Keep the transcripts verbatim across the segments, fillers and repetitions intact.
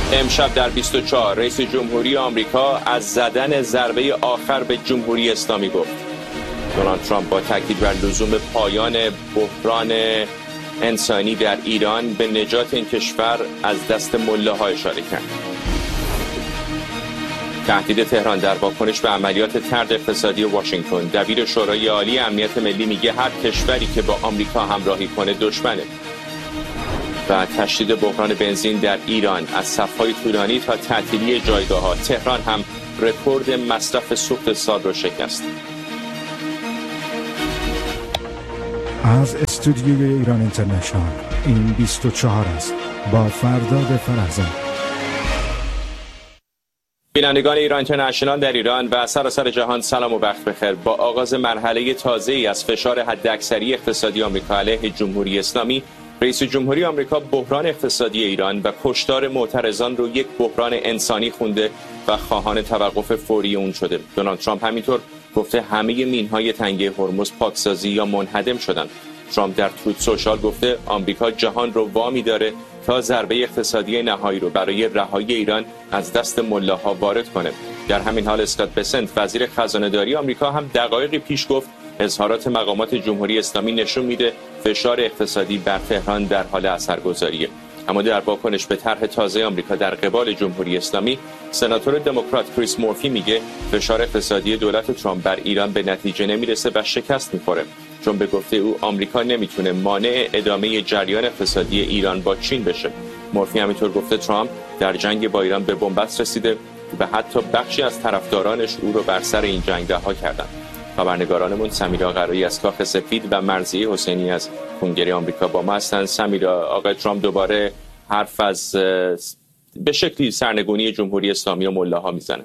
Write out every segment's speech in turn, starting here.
امشب در بیست و چهار رئیس جمهوری آمریکا از زدن ضربه آخر به جمهوری اسلامی گفت. دونالد ترامپ با تاکید بر لزوم پایان بحران انسانی در ایران به نجات این کشور از دست ملاها اشاره کرد. تهدید تهران در واکنش به عملیات طرد اقتصادی واشنگتن. دبیر شورای عالی امنیت ملی میگه هر کشوری که با آمریکا همراهی کنه دشمنه. و تشدید بحران بنزین در ایران از صف‌های طولانی تا تعطیلی جایگاه‌ها. تهران هم رکورد مصرف سوخت سال رو شکست. از استودیوی ایران اینترنشنال این بیست و چهار است با فرداد فرزاد. بینندگان ایران اینترنشنال در ایران و سراسر جهان سلام و وقت بخیر. با آغاز مرحله تازه‌ای از فشار حداکثری اقتصادی آمریکا علیه جمهوری اسلامی، رئیس جمهوری آمریکا بحران اقتصادی ایران و کشتار معترضان رو یک بحران انسانی خونده و خواهان توقف فوری اون شده. دونالد ترامپ همینطور گفته همه مین‌های تنگه هرمز پاکسازی یا منهدم شدند. ترامپ در توییت سوشال گفته آمریکا جهان رو وامی داره تا ضربه اقتصادی نهایی رو برای رهایی ایران از دست ملاها وارد کنه. در همین حال اسکات بسنت وزیر خزانه‌داری آمریکا هم دقایقی پیش گفت اظهارات مقامات جمهوری اسلامی نشون میده فشار اقتصادی بر تهران در حال اثرگذاریه. اما در واکنش به طرح تازه آمریکا در قبال جمهوری اسلامی، سناتور دموکرات کریس مورفی میگه فشار اقتصادی دولت ترامپ بر ایران به نتیجه نمیرسه و شکست میخوره، چون به گفته او آمریکا نمیتونه مانع ادامه جریان اقتصادی ایران با چین بشه. مورفی همینطور گفته ترامپ در جنگ با ایران به بنبست رسیده و حتی بخشی از طرفدارانش او رو بر سر این جنگ رها کردند. خبرنگارانمون سمیرا قرایی از کاخ سفید و مرضیه حسینی از کنگره آمریکا با ما هستند. سمیرا، آقای ترامپ دوباره حرف از به شکلی سرنگونی جمهوری اسلامی و ملاها میزنه.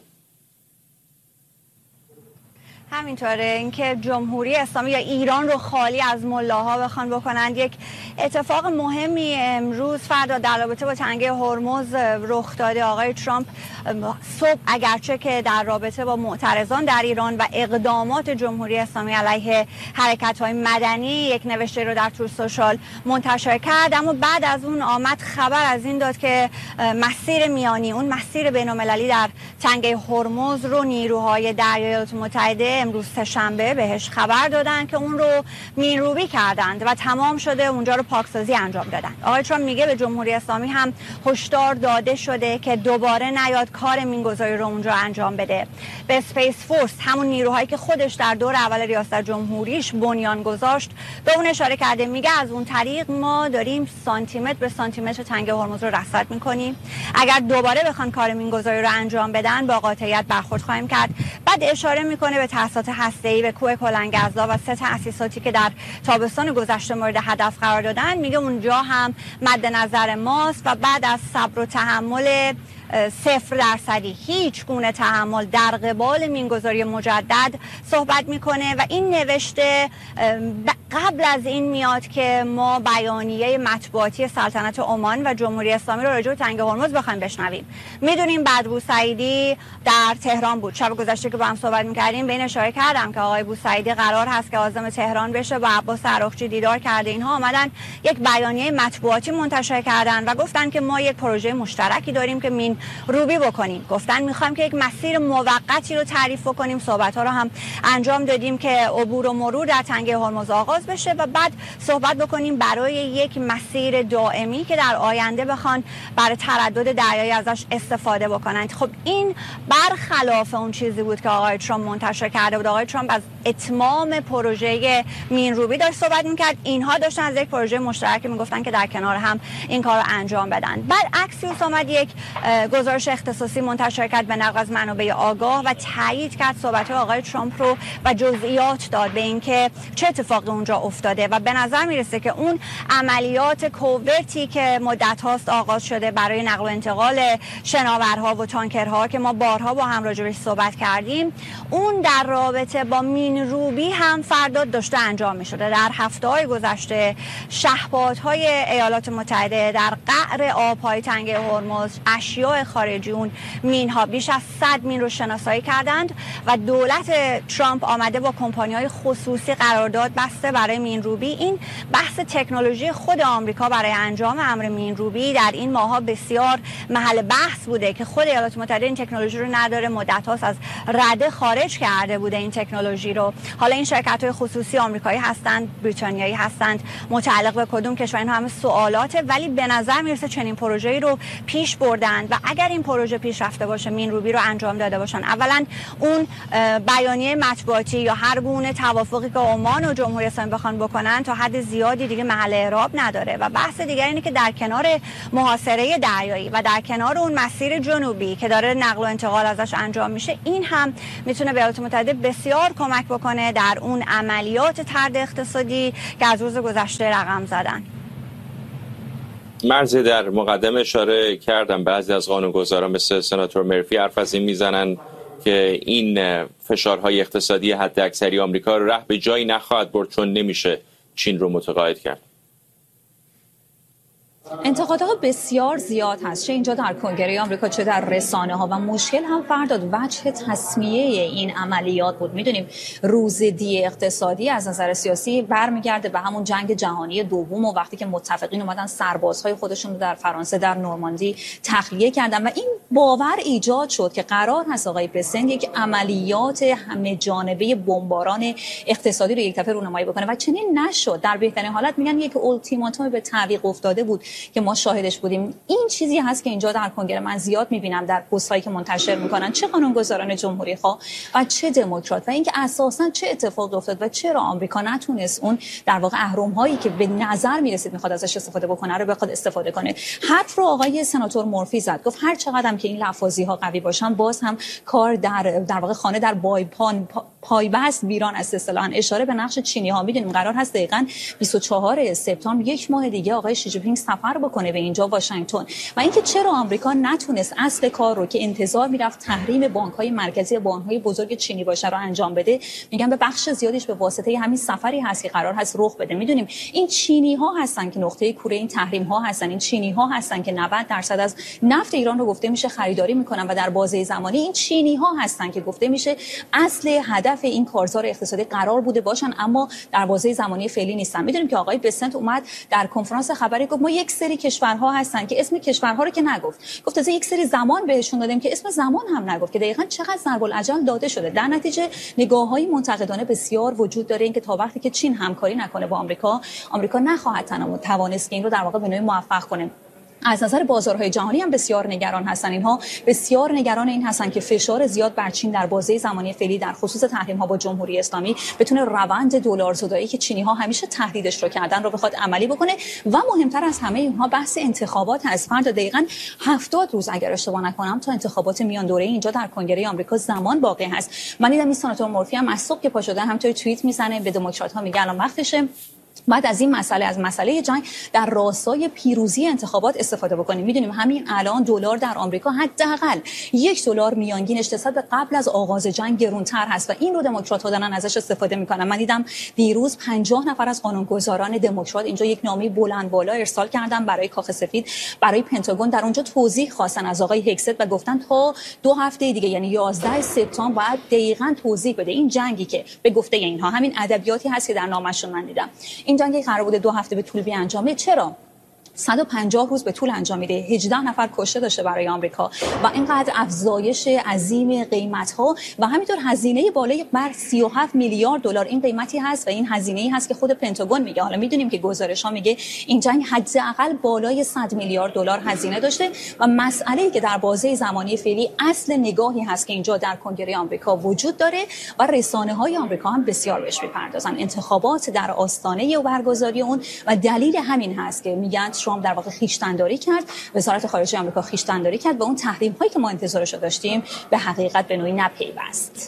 همینطوره، اینکه جمهوری اسلامی یا ایران رو خالی از ملاها بخوان بکنند. یک اتفاق مهمی امروز فردا در رابطه با تنگه هرمز رخ داده. آقای ترامپ صبح اگرچه که در رابطه با معترضان در ایران و اقدامات جمهوری اسلامی علیه حرکت‌های مدنی یک نوشته رو در تور سوشال منتشر کرد، اما بعد از اون آمد خبر از این داد که مسیر میانی، اون مسیر بین‌المللی در تنگه هرمز رو نیروهای دریایی ایالات متحده امروز سه‌شنبه بهش خبر دادن که اون رو مین‌روبی کردند و تمام شده، اونجا رو پاکسازی انجام دادن. آقای ترامپ میگه به جمهوری اسلامی هم هشدار داده شده که دوباره نیاد کار مینگذاری رو اونجا انجام بده. به اسپیس فورس، همون نیروهایی که خودش در دور اول ریاست جمهوریش بنیان گذاشت، به اون اشاره کرده. میگه از اون طریق ما داریم سانتی متر به سانتی متر تنگه هرمز رو رصد میکنیم. اگر دوباره بخوان کار مینگذاری رو انجام بدن با قاطعیت برخورد خواهیم کرد. بعد اشاره میکنه به تأسیسات هسته‌ای، به کوه کلنگ‌ازدا و سه تأسیساتی که در تابستان گذشته مورد هدف قرار دادن. میگه اونجا هم مد نظر ماست و بعد از صبر و تحمل صفر درصدی، هیچ گونه تحمل در قبال مینگذاری مجدد صحبت میکنه. و این نوشته قبل از این میاد که ما بیانیه مطبوعاتی سلطنت عمان و جمهوری اسلامی رو راجع به تنگه هرمز بخوایم بشنویم. میدونیم بعد بوسعیدی در تهران بود. شب گذشته که با هم صحبت میکردیم به این اشاره کردم که آقای بوسعیدی قرار هست که عازم تهران بشه، با عباس عراقچی دیدار کرده. اینها آمدن یک بیانیه مطبوعاتی منتشر کردن و گفتن که ما یک پروژه مشترکی داریم که مین روبی بکنیم. گفتن میخوایم که یک مسیر موقتی رو تعریف بکنیم. صحبت ها رو هم انجام دادیم که عبور و مرور در تنگه هرمز آغاز بشه و بعد صحبت بکنیم برای یک مسیر دائمی که در آینده بخوان برای تردد دریایی ازش استفاده بکنند. خب این برخلاف اون چیزی بود که آقای ترامپ منتشر کرده بود. آقای ترامپ از اتمام پروژه مین روبی داشت صحبت میکرد. اینها داشتن از یک پروژه مشترک میگفتن که در کنار هم این کار رو انجام بدن. بعد اکسیوس اومد یک گزارش اختصاصی منتشر کرد به نقل از منابع آگاه و تایید کرد صحبت آقای ترامپ رو و جزئیات داد به اینکه چه اتفاقی اونجا افتاده و به نظر میرسه که اون عملیات کوورتی که مدت هاست آغاز شده برای نقل و انتقال شناورها و تانکرها که ما بارها با هم راجع بهش صحبت کردیم، اون در رابطه با مین روبی هم فردا داشته انجام می شده. در هفته‌های گذشته شهپادهای ایالات متحده در قعر آبهای تنگه هرمز اشیاء شعاع خارجی اون مین‌ها، بیش از صد مین رو شناسایی کردند و دولت ترامپ آمده با کمپانی‌های خصوصی قرارداد بسته برای مین‌روبی. این بحث تکنولوژی خود آمریکا برای انجام امر مین‌روبی در این ماه‌ها بسیار محل بحث بوده که خود ایالات متحده این تکنولوژی رو نداره، مدت هاست از رده خارج کرده بوده این تکنولوژی رو. حالا این شرکت‌های خصوصی آمریکایی هستند، بریتانیایی هستند، متعلق به کدوم کشور این همه سوالاته، ولی به نظر میرسه چنین پروژه‌ای رو پیش بردن و اگر این پروژه پیش رفته باشه، مین‌روبی رو انجام داده باشن، اولا اون بیانیه مطبوعاتی یا هر گونه توافقی که عمان و جمهوری اسلامی بخوان بکنن تا حد زیادی دیگه محل اعراب نداره. و بحث دیگر اینه که در کنار محاصره دریایی و در کنار اون مسیر جنوبی که داره نقل و انتقال ازش انجام میشه، این هم میتونه به ایالات متحده بسیار کمک بکنه در اون عملیات طرد اقتصادی که از روز گذشته رقم زدن. مرزی در مقدمه اشاره کردم بعضی از قانونگذاران مثل سناتور مرفی حرف از این میزنن که این فشارهای اقتصادی حداکثری آمریکا ره به جایی نخواهد برد چون نمیشه چین رو متقاعد کرد. انتقادها بسیار زیاد هست، چه اینجا در کنگره آمریکا چه در رسانه ها، و مشکل هم فرداد وجه تسمیه این عملیات بود. میدونیم روزدی اقتصادی از نظر سیاسی برمیگرده به همون جنگ جهانی دوم و وقتی که متفقین اومدن سربازهای خودشون رو در فرانسه در نورماندی تخلیه کردن و این باور ایجاد شد که قرار هست آقای بسنت یک عملیات همه جانبه بمباران اقتصادی رو یک دفعه رونمایی بکنه و چنین نشد. در بهترین حالت میگن یک اولتیماتوم به تعویق افتاده بود که ما شاهدش بودیم. این چیزی هست که اینجا در کنگره من زیاد میبینم در پست‌هایی که منتشر میکنن، چه قانونگذاران جمهوری خواه و چه دموکرات، و اینکه اساساً چه اتفاق افتاد و چرا آمریکا نتونست اون در واقع اهرم‌هایی که به نظر میرسید میخواد ازش استفاده بکنه رو بخواد استفاده کنه. حرف رو آقای سناتور مورفی زد، گفت هر چقدر که این لفاظی‌ها قوی باشن باز هم کار در در واقع خانه در بایپان پایبست ویران است. اصطلاحاً اشاره به نقش چینی‌ها. میدونیم قرار هست دقیقاً بیست و چهارم سپتامبر یک ماه دیگه آقای شی جی پینگ سفر بکنه به اینجا واشنگتن، و اینکه چرا آمریکا نتونست اصل کار رو که انتظار میرفت تحریم بانک‌های مرکزی، بانک‌های بزرگ چینی باشه رو انجام بده، میگم به بخش زیادیش به واسطه همین سفری هست که قرار هست رخ بده. میدونیم این چینی‌ها هستن که نقطه کوره این تحریم‌ها هستن، این چینی‌ها هستن که نود درصد از نفت ایران رو گفته میشه خریداری میکنن و در بازه زمانی این چینی‌ها هستن که گفته میشه اصل هدف این کارزار اقتصادی قرار بوده باشن اما در بازه زمانی فعلی نیستن. میدونیم که آقای بسنت اومد در کنفرانس خبری گفت ما یک سری کشورها هستن که اسم کشورها رو که نگفت، گفت از یک سری زمان بهشون دادیم که اسم زمان هم نگفت، که دقیقاً چقدر ضرب الاجل داده شده. در نتیجه نگاه‌های منتقدانه بسیار وجود داره اینکه تا وقتی که چین همکاری نکنه با آمریکا، آمریکا نخواهد توانست که این رو در واقع به نوعی موفق کنه. از نظر بازارهای جهانی هم بسیار نگران هستن. اینها بسیار نگران این هستن که فشار زیاد بر چین در بازه زمانی فعلی در خصوص تحریم ها با جمهوری اسلامی بتونه روند دلار زدایی که چینی ها همیشه تهدیدش رو کردن رو بخواد عملی بکنه. و مهمتر از همه اینها بحث انتخابات هست. فردا دقیقاً هفتاد روز اگر اشتباه نکنم تا انتخابات میان دوره اینجا در کنگره آمریکا زمان باقی هست. من دیدم این سناتور مورفی هم از صبح که پا شده همینطوری توییت میزنه به دموکرات ها میگه الان وقتشه بعد از این مسئله از مسئله جنگ در راستای پیروزی انتخابات استفاده بکنیم. میدونیم همین الان دلار در آمریکا حداقل یک دلار میانگینش نسبت به قبل از آغاز جنگ گرونتر هست و این رو دموکرات‌ها دارن ازش استفاده میکنن. من دیدم دیروز پنجاه نفر از قانونگذاران دموکرات اینجا یک نامه بلند بالا ارسال کردن برای کاخ سفید، برای پنتاگون، در اونجا توضیح خواستن از آقای هکست و گفتن تا دو هفته دیگه یعنی یازده سپتامبر باید دقیقاً توضیح بده این جنگی که به گفته اینها همین ادبیاتی هست که در نامه‌شون من دیدم این جنگی قرار بوده دو هفته به طول بیانجامه، چرا صد و پنجاه روز به طول انجام میده، هجده نفر کشته داشته برای آمریکا و اینقدر افزایش عظیم قیمت‌ها و همینطور هزینه بالای بر سی و هفت میلیارد دلار این قیمتی هست و این هزینه‌ای هست که خود پنتاگون میگه. حالا میدونیم که گزارش‌ها میگه این جنگ حداقل بالای صد میلیارد دلار هزینه داشته و مسئله‌ای که در بازه زمانی فعلی اصل نگاهی هست که اینجا در کنگره آمریکا وجود داره و رسانه‌های آمریکا هم بسیار بهش می‌پردازن. انتخابات در آستانه برگزاری اون و دلیل همین هست که میگن ترامپ در واقع خویشتن‌داری کرد، وزارت خارجه آمریکا خویشتن‌داری کرد و اون تحریم‌هایی که ما انتظارش داشتیم به حقیقت به نوعی نپیوست.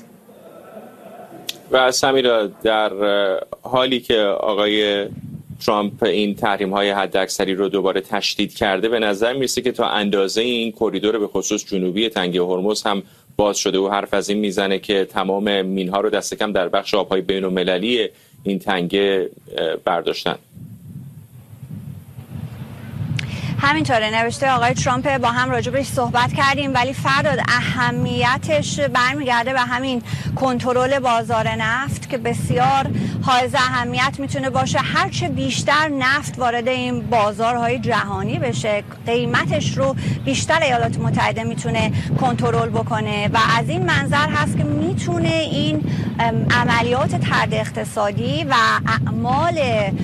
و سمیرا در حالی که آقای ترامپ این تحریم‌های حداکثری رو دوباره تشدید کرده، به نظر میرسه که تا اندازه این کریدور به خصوص جنوبی تنگه هرمز هم باز شده و حرف از این میزنه که تمام مین‌ها رو دست کم در بخش آب‌های بین‌المللی این تنگه برداشتن. همینطوره، نوشته آقای ترامپ، با هم راجبش صحبت کردیم، ولی فرداد اهمیتش برمیگرده به همین کنترل بازار نفت که بسیار حائز اهمیت میتونه باشه. هرچه بیشتر نفت وارد این بازارهای جهانی بشه، قیمتش رو بیشتر ایالات متحده میتونه کنترل بکنه و از این منظر هست که میتونه این عملیات طرد اقتصادی و اعمال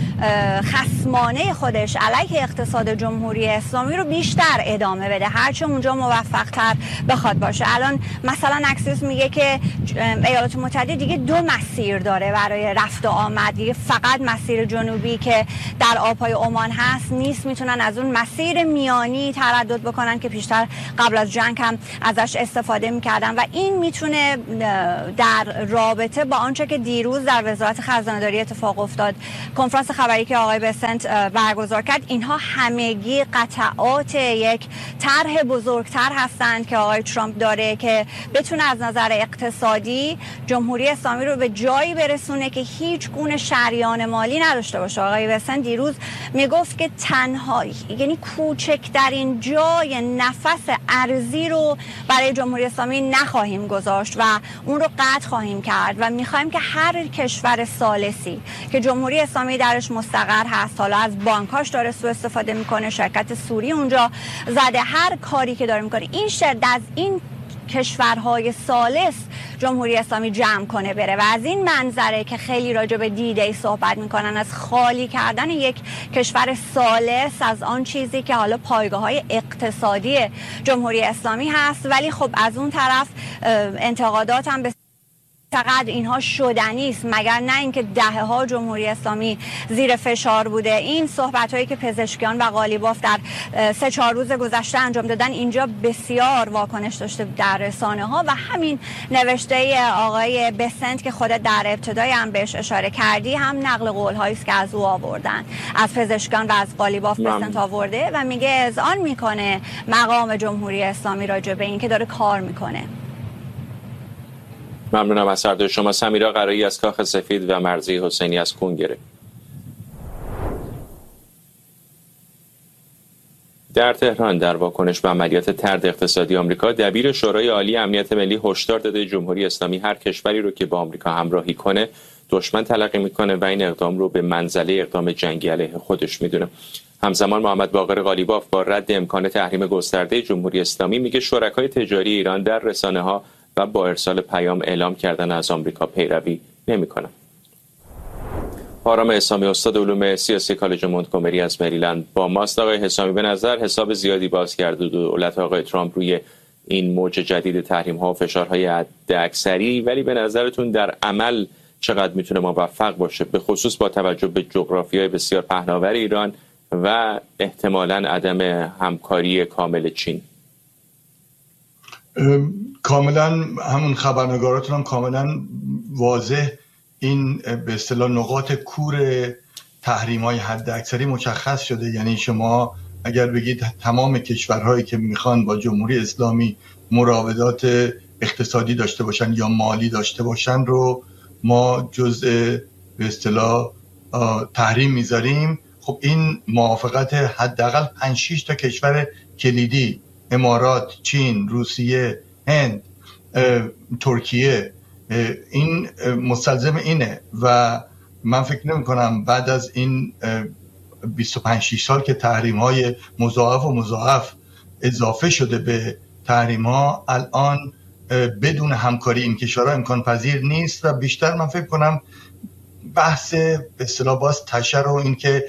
خصمانه خودش علیه اقتصاد جمهوری اسلامی رو بیشتر ادامه بده، هرچه اونجا موفق تر بخواد باشه. الان مثلا اکسیوس میگه که ایالات متحده دیگه دو مسیر داره برای رفت و آمد، دیگه فقط مسیر جنوبی که در آبهای عمان هست نیست، میتونن از اون مسیر میانی تردد بکنن که پیشتر قبل از جنگ هم ازش استفاده میکردن و این میتونه در رابطه با آنچه که دیروز در وزارت خزانه‌داری اتفاق افتاد، کنفرانس خبری که آقای بسنت برگزار کرد، اینها همگی قطعات یک طرح بزرگتر هستند که آقای ترامپ داره که بتونه از نظر اقتصادی جمهوری اسلامی رو به جایی برسونه که هیچ گونه شریان مالی نداشته باشه. آقای بسنت دیروز میگفت که تنها یعنی کوچکترین جای نفس ارزی رو برای جمهوری اسلامی نخواهیم گذاشت و اون رو قطع خواهیم کرد و میخوایم که هر کشور ثالثی که جمهوری اسلامی درش مستقر هست، حالا از بانکاش داره سوء استفاده میکنه، شرکت سوری اونجا زده، هر کاری که داره میکنه، این شرط از این کشورهای ثالث جمهوری اسلامی جمع کنه بره و از این منظره که خیلی راجع به دیده ای صحبت میکنن، از خالی کردن یک کشور ثالث از آن چیزی که حالا پایگاه های اقتصادی جمهوری اسلامی هست. ولی خب از اون طرف انتقادات هم به چقدر اینها شدنی است، مگر نه اینکه دهه ها جمهوری اسلامی زیر فشار بوده. این صحبت هایی که پزشکیان و قالیباف در سه چهار روز گذشته انجام دادن اینجا بسیار واکنش داشته در رسانه ها و همین نوشته آقای بسنت که خودت در ابتدای هم بهش اشاره کردی هم نقل قول هایی است که از او آوردن، از پزشکیان و از قالیباف بسنت آورده و میگه اذعان میکنه مقام جمهوری اسلامی راجع به این که داره کار میکنه. ممنونم از هر دو شما. سمیرا قرایی از کاخ سفید و مرضی حسینی از کنگره. در تهران در واکنش به عملیات طرد اقتصادی آمریکا، دبیر شورای عالی امنیت ملی هشدار داده جمهوری اسلامی هر کشوری رو که با آمریکا همراهی کنه دشمن تلقی میکنه و این اقدام رو به منزله اقدام جنگی علیه خودش میدونه. همزمان محمد باقر قالیباف با رد امکان تحریم گسترده جمهوری اسلامی میگه شرکای تجاری ایران در رسانه‌ها و با ارسال پیام اعلام کردن از آمریکا پیروی نمی‌کنند. آرام حسامی، استاد علوم سیاسی کالج مونتگومری از مریلند با ماست. آقای حسامی، به نظر حساب زیادی باز کرده دولت آقای ترامپ روی این موج جدید تحریم‌ها و فشارهای حداکثری، ولی به نظرتون در عمل چقدر میتونه موفق باشه، به خصوص با توجه به جغرافیای بسیار پهناور ایران و احتمالاً عدم همکاری کامل چین؟ کاملا همون خبرنگاراتون هم کاملا واضح این به اصطلاح نقاط کور تحریم‌های حداکثری مشخص شده. یعنی شما اگر بگید تمام کشورهایی که میخوان با جمهوری اسلامی مراودات اقتصادی داشته باشن یا مالی داشته باشن رو ما جزء به اصطلاح تحریم میذاریم. خب این موافقت حداقل پنج شش تا کشور کلیدی، امارات، چین، روسیه، هند، ترکیه، این مستلزم اینه و من فکر نمی کنم بعد از این بیست و پنج شش سال که تحریم های مضاعف و مضاعف اضافه شده به تحریم ها، الان بدون همکاری این کشورها امکان پذیر نیست و بیشتر من فکر کنم بحث به اصطلاح باز تشر و این که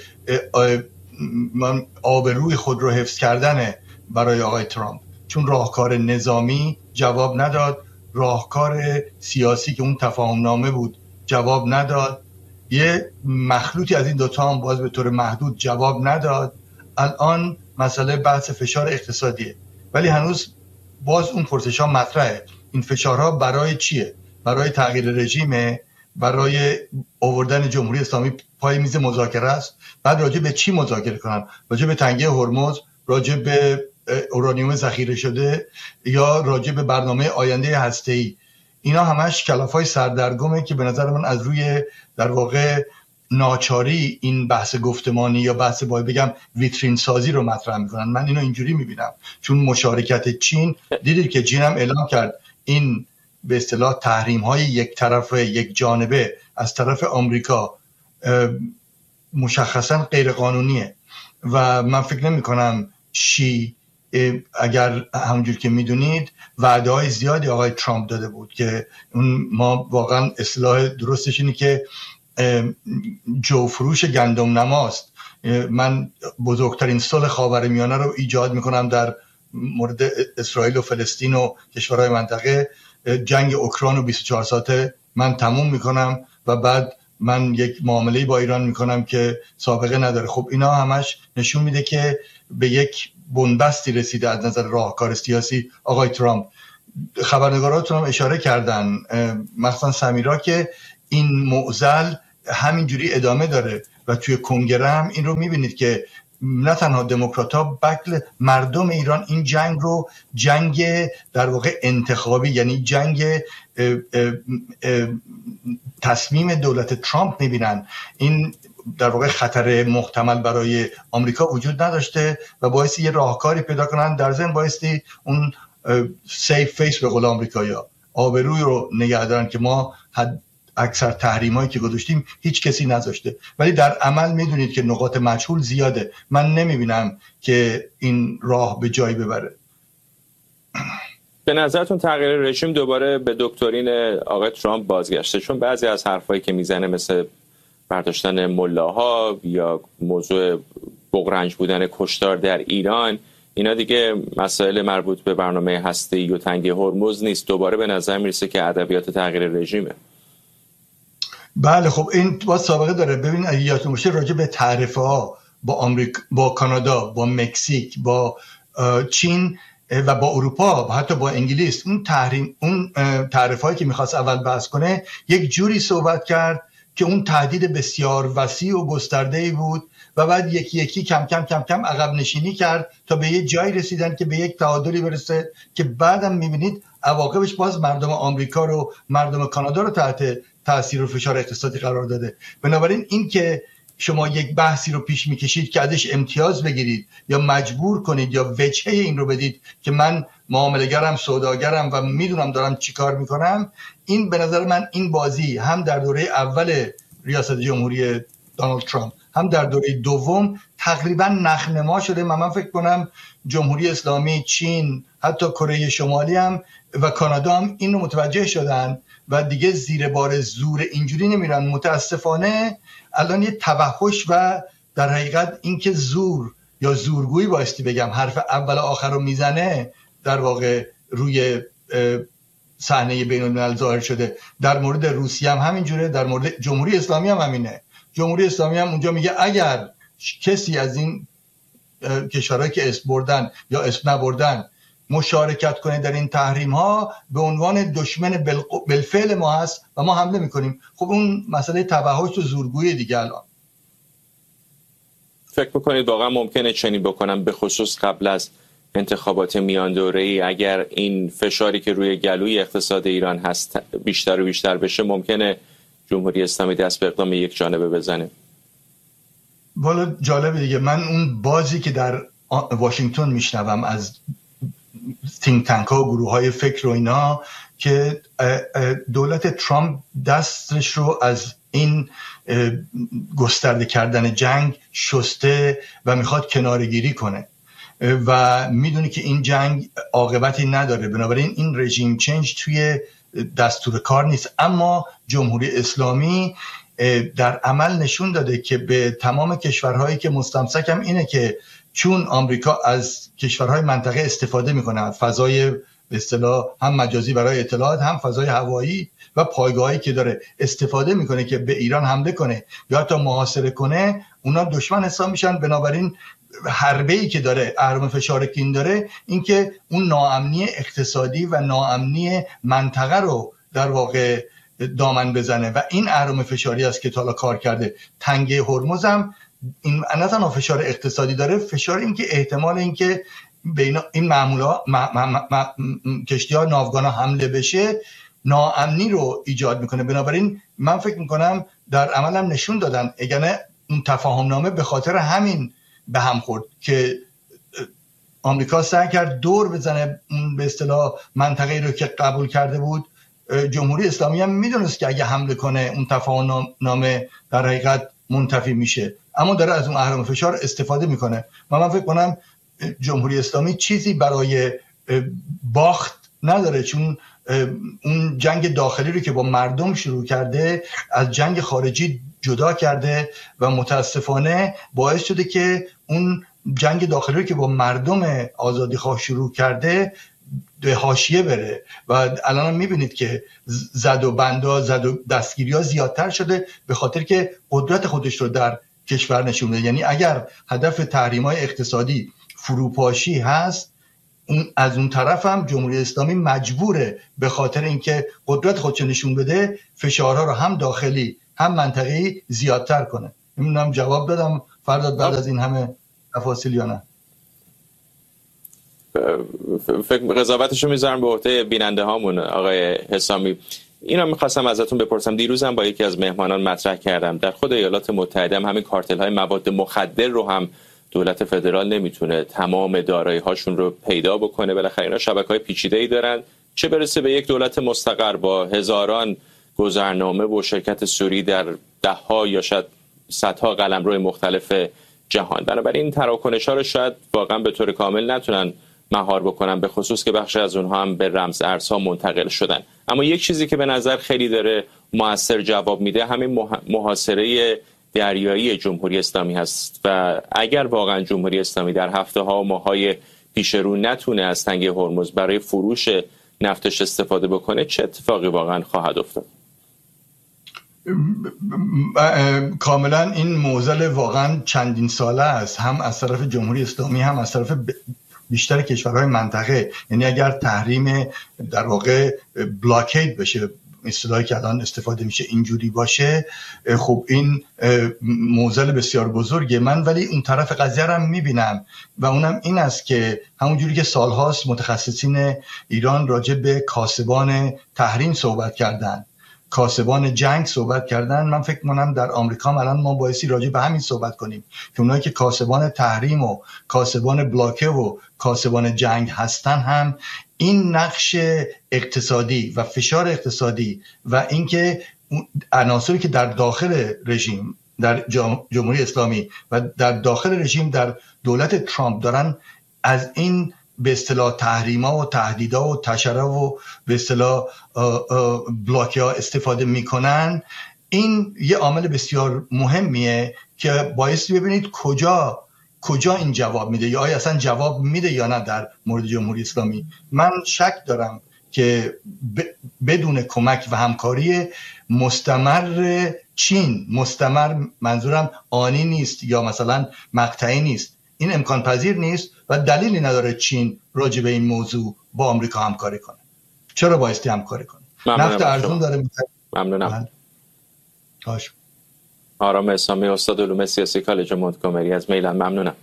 آبروی خود رو حفظ کردنه برای آقای ترامپ، چون راهکار نظامی جواب نداد، راهکار سیاسی که اون تفاهم نامه بود جواب نداد، یه مخلوطی از این دوتا هم باز به طور محدود جواب نداد. الان مسئله بحث فشار اقتصادیه، ولی هنوز باز اون پرسش ها مطرحه. این فشارها برای چیه؟ برای تغییر رژیمه؟ برای آوردن جمهوری اسلامی پای میز مذاکره است؟ بعد راجع به چی مذاکره کنن؟ راجع به تنگه هرمز، راجع به اورانیوم ذخیره شده یا راجع به برنامه آینده هسته‌ای؟ اینا همش کلافای سردرگمه که به نظر من از روی در واقع ناچاری این بحث گفتمانی یا بحث باید بگم ویترین سازی رو مطرح میکنن. من اینو اینجوری میبینم، چون مشارکت چین، دیدید که چین هم اعلام کرد این به اصطلاح تحریم های یک طرفه یک جانبه از طرف آمریکا مشخصا غیر قانونیه و من فکر نمی کنم شی اگر همونجور که میدونید وعده های زیادی آقای ترامپ داده بود که اون ما واقعا اصطلاح درستش اینه که جو فروش گندم نماست. من بزرگترین صلح خاورمیانه رو ایجاد میکنم در مورد اسرائیل و فلسطین و کشورهای منطقه، جنگ اوکراین و بیست و چهار ساعته من تموم میکنم و بعد من یک معامله با ایران میکنم که سابقه نداره. خب اینا همش نشون میده که به یک بنبستی رسیده از نظر راهکار سیاسی آقای ترامپ. خبرنگاراتون هم اشاره کردن، مثلا سمیرا، که این معضل همینجوری ادامه داره و توی کنگره هم این رو میبینید که نه تنها دموکرات‌ها بلکه مردم ایران این جنگ رو جنگ در واقع انتخابی، یعنی جنگ اه اه اه تصمیم دولت ترامپ میبینن. این در واقع خطر محتمل برای آمریکا وجود نداشته و باعث یه راهکاری پیدا کنن، در ضمن بایستی اون سیف فیس به قول آمریکایی‌ها، آبروی رو نگه دارن که ما حد اکثر تحریمایی که گذاشتیم هیچ کسی نذاشته. ولی در عمل میدونید که نقاط مجهول زیاده. من نمیبینم که این راه به جایی ببره. به نظرتون تغییر رژیم دوباره به دکترین آقای ترامپ بازگشته؟ چون بعضی از حرفایی که میزنه مثل برداشتن ملاها یا موضوع بغرنج بودن کشتار در ایران، اینا دیگه مسائل مربوط به برنامه هسته‌ای و تنگه هرمز نیست. دوباره به نظر میرسه که ادبیات تغییر رژیمه. بله خب این با سابقه داره. ببین اگه یادتون باشه راجع به تعرفه ها با آمریکا، با کانادا، با مکزیک، با چین و با اروپا و حتی با انگلیس، اون تحریم اون تعرفه هایی که میخواست اول بحث کنه یک جوری صحبت کرد که اون تهدید بسیار وسیع و گسترده‌ای بود و بعد یکی یکی کم کم کم کم عقب نشینی کرد تا به یه جایی رسیدن که به یک تعادلی برسه که بعدم میبینید عواقبش باز مردم آمریکا رو، مردم کانادا رو تحت تأثیر و فشار اقتصادی قرار داده. بنابراین این که شما یک بحثی رو پیش میکشید که ازش امتیاز بگیرید یا مجبور کنید یا وجهه این رو بدید که من معامله‌گرم، سوداگرم و میدونم دارم چی کار میکنم، این به نظر من این بازی هم در دوره اول ریاست جمهوری دونالد ترامپ هم در دوره دوم تقریبا نخنما شده. من, من فکر کنم جمهوری اسلامی، چین، حتی کره شمالی هم و کانادا هم این رو متوجه شدن و دیگه زیر بار زور اینجوری نمیرن. متاسفانه الان یه توحش و در حقیقت اینکه زور یا زورگویی بایستی بگم حرف اول آخر رو میزنه در واقع روی صحنه بین الملل ظاهر شده. در مورد روسیه هم همینجوره، در مورد جمهوری اسلامی هم همینه. جمهوری اسلامی هم اونجا میگه اگر کسی از این کشورهایی که اسم بردن یا اسم نبردن مشارکت کنه در این تحریم ها به عنوان دشمن بالفعل ما هست و ما حمله میکنیم. خب اون مسئله توحش و زورگویی دیگه. الان فکر میکنید واقعا ممکنه چنین بکنم، به خصوص قبل از انتخابات میان دوره‌ای، اگر این فشاری که روی گلوی اقتصاد ایران هست بیشتر و بیشتر بشه، ممکنه جمهوری اسلامی دست به اقدام یک جانبه بزنه؟ والا جالبه دیگه. من اون بازی که در واشنگتن میشنوم از تینک تانک ها و گروه های فکر و اینا که دولت ترامپ دستش رو از این گسترده کردن جنگ شسته و میخواد کنارگیری کنه و میدونه که این جنگ عاقبتی نداره. بنابراین این رژیم چنج توی دستور کار نیست. اما جمهوری اسلامی در عمل نشون داده که به تمام کشورهایی که مستمسک هم اینه که چون آمریکا از کشورهای منطقه استفاده میکنه، فضای به اصطلاح هم مجازی برای اطلاعات، هم فضای هوایی و پایگاهایی که داره استفاده میکنه که به ایران حمله کنه یا حتی محاصره کنه، اونا دشمن حساب میشن. بنابراین حربه‌ای که داره، اهرم فشار که این داره، این که اون ناامنی اقتصادی و ناامنی منطقه رو در واقع دامن بزنه و این اهرم فشاری است که تا حالا کار کرده. تنگه هرمز هم این نه تنها فشار اقتصادی داره، فشار این که احتمال این که بین این معمولا کشتی ها، ناوگان ها حمله بشه، ناامنی رو ایجاد میکنه. بنابراین من فکر میکنم در عمل هم نشون دادن، اگه اون تفاهم نامه به خاطر همین به هم خورد که آمریکا سعی کرد دور بزنه به اصطلاح منطقه‌ای رو که قبول کرده بود. جمهوری اسلامی هم میدونست که اگه حمله کنه اون تفاهم نامه در حقیقت منتفی میشه، اما داره از اون اهرم فشار استفاده میکنه. و من فکر کنم جمهوری اسلامی چیزی برای باخت نداره، چون اون جنگ داخلی رو که با مردم شروع کرده از جنگ خارجی جدا کرده و متاسفانه باعث شده که اون جنگ داخلی رو که با مردم آزادیخواه شروع کرده به حاشیه بره و الان هم میبینید که زد و بندا زد و دستگیری ها زیادتر شده به خاطر که قدرت خودش رو در کشور نشون میده. یعنی اگر هدف تحریم های اقتصادی فروپاشی هست، اون از اون طرف هم جمهوری اسلامی مجبوره به خاطر اینکه قدرت خودش نشون بده فشارها رو هم داخلی هم منطقی زیادتر کنه. نمیدونم جواب دادم فرداد بعد از این همه تفاصیل یا نه؟ فکر قضاوتشو میذارم به عهده بیننده هامون. آقای حسامی، اینا میخواستم ازتون بپرسم، دیروزم با یکی از مهمانان مطرح کردم در خود ایالات متحده هم همین کارتل های مواد مخدر رو هم دولت فدرال نمیتونه تمام دارایی هاشون رو پیدا بکنه. بالاخره اینا شبکه‌های پیچیده‌ای دارن، چه برسه به یک دولت مستقر با هزاران گذرنامه و شرکت سوری در ده‌ها یا شاید صدها قلمرو مختلف جهان. بنابراین تراکنش‌ها رو شاید واقعا به طور کامل نتونن مهار بکنن، به خصوص که بخش از اونها هم به رمز ارزها منتقل شدن. اما یک چیزی که به نظر خیلی داره مؤثر جواب میده همین محاصره دریایی جمهوری اسلامی هست و اگر واقعا جمهوری اسلامی در هفته ها و ماهای پیش رو نتونه از تنگه هرمز برای فروش نفتش استفاده بکنه، چه اتفاقی واقعا خواهد افتاد؟ کاملا این معضل واقعا چندین ساله است، هم از طرف جمهوری اسلامی هم از طرف بیشتر کشورهای منطقه. یعنی اگر تحریم در واقع بلاکید بشه، اصطلاحی که الان استفاده میشه اینجوری باشه، خب این معضل بسیار بزرگه. من ولی اون طرف قضیه رو میبینم و اونم این است که همونجوری که سالهاست متخصصین ایران راجع به کاسبان تحریم صحبت کردن، کاسبان جنگ صحبت کردن، من فکر می‌کنم در آمریکا هم الان ما بایستی راجع به همین صحبت کنیم که اونایی که کاسبان تحریم و کاسبان بلاکه و کاسبان جنگ هستن هم این نقش اقتصادی و فشار اقتصادی و اینکه عناصری که در داخل رژیم در جمهوری اسلامی و در داخل رژیم در دولت ترامپ دارن از این به اصطلاح تحریما و تهدیدا و تشرع و به اصطلاح بلاک‌ها استفاده میکنن، این یه عامل بسیار مهمیه که بایستی ببینید کجا کجا این جواب میده یا آیا اصلا جواب میده یا نه در مورد جمهوری اسلامی. من شک دارم که بدون کمک و همکاری مستمر چین، مستمر منظورم آنی نیست یا مثلا مقطعی نیست، این امکان پذیر نیست و دلیلی نداره چین راجع به این موضوع با آمریکا همکاری کنه. چرا بایستی همکاری کنه؟ نفت ارزون داره می‌خره. ممنونم. باشه. آرام حسامی، استاد علوم سیاسی کالج مونتگومری از میلان، ممنونم.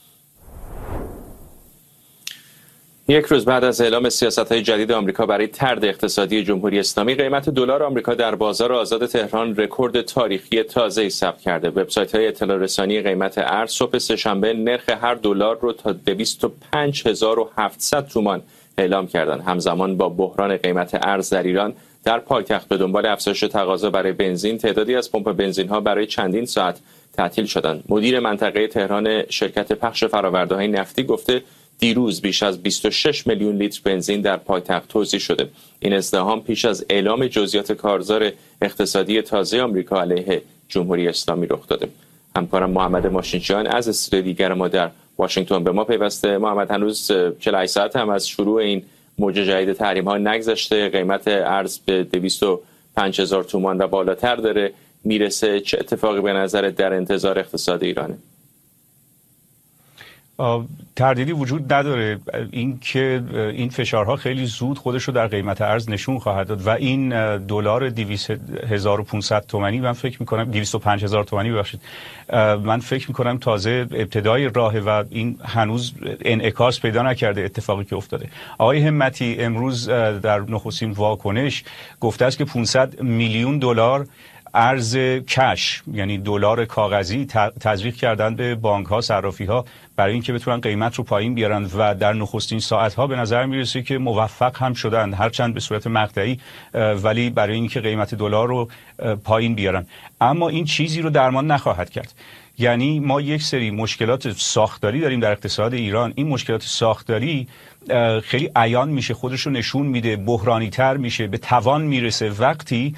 یک روز بعد از اعلام سیاست‌های جدید آمریکا برای طرد اقتصادی جمهوری اسلامی، قیمت دلار آمریکا در بازار آزاد تهران رکورد تاریخی تازه‌ای ثبت کرده. وبسایت‌های اطلاع رسانی قیمت ارز صبح سه‌شنبه نرخ هر دلار رو تا دویست و پنج هزار و هفتصد تومان اعلام کردند. همزمان با بحران قیمت ارز در ایران در پایتخت به دنبال افزایش تقاضا برای بنزین، تعدادی از پمپ بنزین‌ها برای چندین ساعت تعطیل شدند. مدیر منطقه تهران شرکت پخش فرآورده‌های نفتی گفته دیروز بیش از بیست و شش میلیون لیتر بنزین در پایتخت توزیع شده. این ازدحام پیش از اعلام جزئیات کارزار اقتصادی تازه آمریکا علیه جمهوری اسلامی رخ داده. همکارم محمد ماشینچیان از استودیو دیگر ما در واشنگتن به ما پیوسته. محمد، هنوز چهل و هشت ساعت هم از شروع این موج جدید تحریم ها نگذشته، قیمت ارز به دویست و پنج هزار تومان و بالاتر داره میرسه. چه اتفاقی به نظر در انتظار اقتصاد ایرانه؟ تردیدی وجود نداره این که این فشارها خیلی زود خودش رو در قیمت ارز نشون خواهد داد و این دلار دویست هزار و پانصد تومانی من فکر می‌کنم دویست و پنج هزار تومانی ببخشید من فکر می‌کنم تازه ابتدای راهه و این هنوز انعکاس پیدا نکرده اتفاقی که افتاده. آقای همتی امروز در نخستین واکنش گفته است که پانصد میلیون دلار ارز کش یعنی دلار کاغذی تزریق کردن به بانک ها صرافی ها برای اینکه بتونن قیمت رو پایین بیارن و در نخستین ساعت ها به نظر میرسه که موفق هم شدن، هرچند به صورت مقطعی، ولی برای اینکه قیمت دلار رو پایین بیارن. اما این چیزی رو درمان نخواهد کرد. یعنی ما یک سری مشکلات ساختاری داریم در اقتصاد ایران. این مشکلات ساختاری خیلی عیان میشه، خودش رو نشون میده، بحرانی تر میشه، به توان میرسه وقتی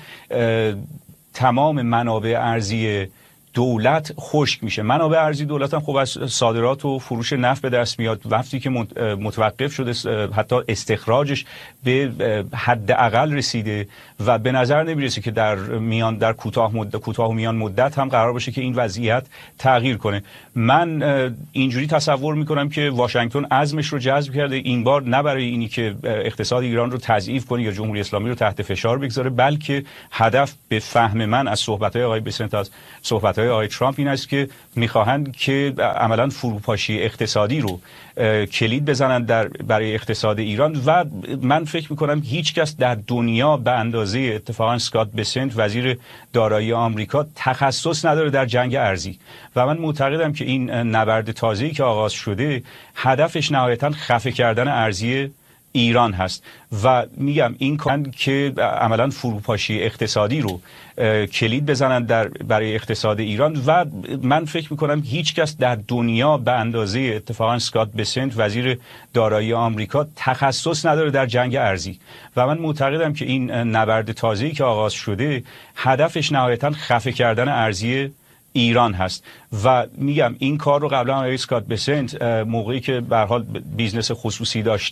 تمام منابع ارزی دولت خشک میشه. منابع ارزی دولت هم خب از صادرات و فروش نفت به دست میاد. وقتی که متوقف شده حتی استخراجش به حد اقل رسیده و به نظر نمیرسه که در میان در کوتاه مدت کوتاه و میان مدت هم قرار باشه که این وضعیت تغییر کنه. من اینجوری تصور میکنم که واشنگتن عزمش رو جذب کرده این بار، نه برای اینی که اقتصاد ایران رو تضعیف کنه یا جمهوری اسلامی رو تحت فشار بگذاره، بلکه هدف به فهم من از صحبت‌های آقای بسنت از صحبت‌های آقای ترامپ این است که میخواهند که عملاً فروپاشی اقتصادی رو کلید بزنند در برای اقتصاد ایران و من فکر میکنم هیچ کس در دنیا به اندازه اتفاقاً اسکات بسنت وزیر دارایی آمریکا تخصص نداره در جنگ ارزی و من معتقدم که این نبرد تازه‌ای که آغاز شده هدفش نهایتاً خفه کردن ارزی ایران هست و میگم این کار که عملاً فروپاشی اقتصادی رو کلید بزنند در برای اقتصاد ایران و من فکر میکنم هیچ کس در دنیا به اندازه اتفاقاً اسکات بسنت وزیر دارایی آمریکا تخصص نداره در جنگ ارزی و من معتقدم که این نبرد تازه‌ای که آغاز شده هدفش نهایتاً خفه کردن ارزی ایران هست و میگم این کار رو قبلا آقای اسکات بسنت موقعی که به هر حال بیزنس خصوصی داشت